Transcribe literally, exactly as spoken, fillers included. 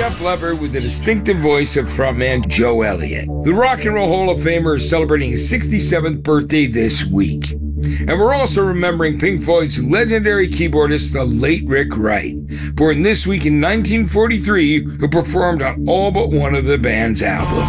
Def Leppard with the distinctive voice of frontman Joe Elliott. The Rock and Roll Hall of Famer is celebrating his sixty-seventh birthday this week. And we're also remembering Pink Floyd's legendary keyboardist, the late Rick Wright, born this week in nineteen forty-three, who performed on all but one of the band's albums.